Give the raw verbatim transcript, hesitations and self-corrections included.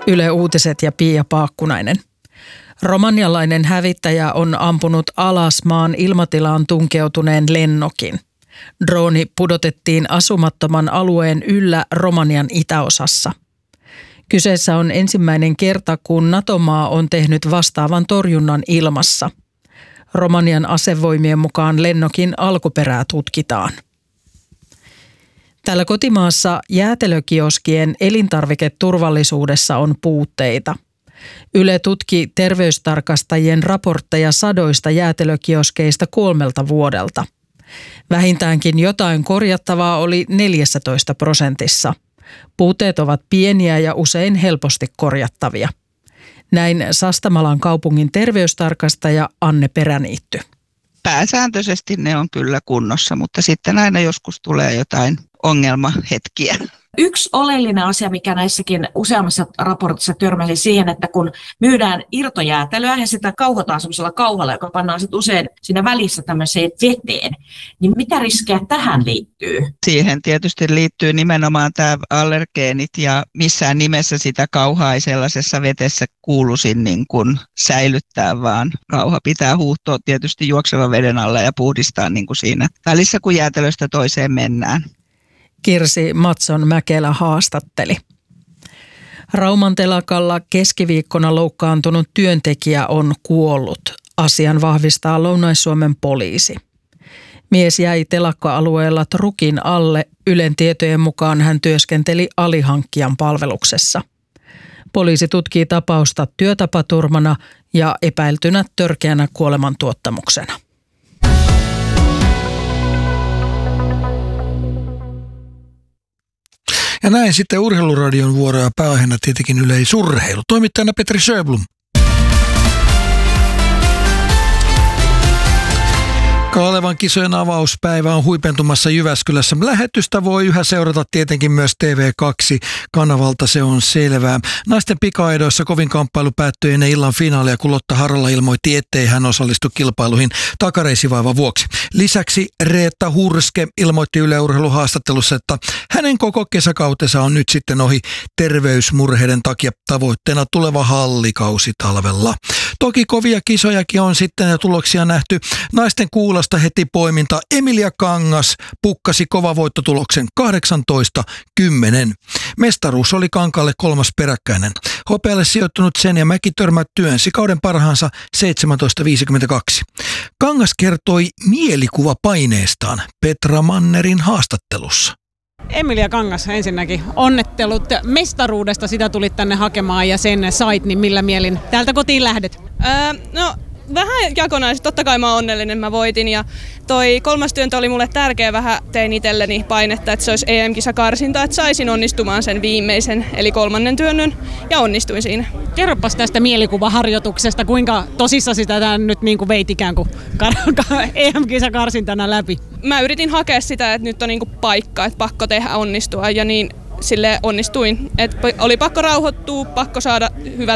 Yle Uutiset ja Pia Paakkunainen. Romanialainen hävittäjä on ampunut alas maan ilmatilaan tunkeutuneen lennokin. Drooni pudotettiin asumattoman alueen yllä Romanian itäosassa. Kyseessä on ensimmäinen kerta, kun NATO-maa on tehnyt vastaavan torjunnan ilmassa. Romanian asevoimien mukaan lennokin alkuperää tutkitaan. Täällä kotimaassa jäätelökioskien elintarviketurvallisuudessa on puutteita. Yle tutki terveystarkastajien raportteja sadoista jäätelökioskeista kolmelta vuodelta. Vähintäänkin jotain korjattavaa oli neljätoista prosentissa. Puutteet ovat pieniä ja usein helposti korjattavia. Näin Sastamalan kaupungin terveystarkastaja Anne Peräniitty. Pääsääntöisesti ne on kyllä kunnossa, mutta sitten aina joskus tulee jotain ongelmahetkiä. Yksi oleellinen asia, mikä näissäkin useammassa raportissa törmäsi siihen, että kun myydään irtojäätelöä ja sitä kauhotaan semmoisella kauhalla, joka pannaan sitten usein siinä välissä tämmöiseen veteen, niin mitä riskejä tähän liittyy? Siihen tietysti liittyy nimenomaan tämä allergeenit ja missään nimessä sitä kauhaa ei sellaisessa vetessä kuuluisi niin kuin säilyttää, vaan kauha pitää huuhtoa tietysti juoksevan veden alla ja puhdistaa niin kuin siinä välissä, kun jäätelöstä toiseen mennään. Kirsi Matson-Mäkelä haastatteli. Rauman telakalla keskiviikkona loukkaantunut työntekijä on kuollut. Asian vahvistaa Lounais-Suomen poliisi. Mies jäi telakka-alueella trukin alle. Ylen tietojen mukaan hän työskenteli alihankkijan palveluksessa. Poliisi tutkii tapausta työtapaturmana ja epäiltynä törkeänä kuolemantuottamuksena. Ja näin sitten Urheiluradion vuoroja pääaiheena tietenkin yleisurheilu. Toimittajana Petri Sjöblom. Kalevan kisojen avauspäivä on huipentumassa Jyväskylässä. Lähetystä voi yhä seurata tietenkin myös T V kaksi -kanavalta, se on selvää. Naisten pika-aidoissa kovin kamppailu päättyi ennen illan finaalia, kun Lotta Harala ilmoitti, ettei hän osallistu kilpailuihin takareisivaivan vuoksi. Lisäksi Reetta Hurske ilmoitti Yle Urheilun haastattelussa, että hänen koko kesäkautensa on nyt sitten ohi terveysmurheiden takia, tavoitteena tuleva hallikausi talvella. Toki kovia kisojakin on sitten ja tuloksia nähty. Naisten kuulasta heti poiminta. Emilia Kangas pukkasi kovavoittotuloksen kahdeksantoista kymmenen. Mestaruus oli Kankaalle kolmas peräkkäinen. Hopealle sijoittunut Senja Mäki-Törmä työnsi kauden parhaansa seitsemäntoista viisikymmentäkaksi. Kangas kertoi mielikuvapaineestaan Petra Mannerin haastattelussa. Emilia Kangas, ensinnäkin onnettelut mestaruudesta, sitä tulit tänne hakemaan ja sen sait, niin millä mielin täältä kotiin lähdet? Öö, no vähän jakonaisesti, totta kai mä oon onnellinen, mä voitin ja toi kolmas työntö oli mulle tärkeä, vähän tein itselleni painetta, että se olisi E M-kisakarsinta, että saisin onnistumaan sen viimeisen eli kolmannen työnnön ja onnistuin siinä. Kerropas tästä mielikuvaharjoituksesta, kuinka tosissa sitä nyt niin kuin veit ikään kuin E M-kisakarsintana läpi? Mä yritin hakea sitä, että nyt on niin kuin paikka, että pakko tehdä onnistua ja niin sille onnistuin. Et oli pakko rauhoittua, pakko saada hyvä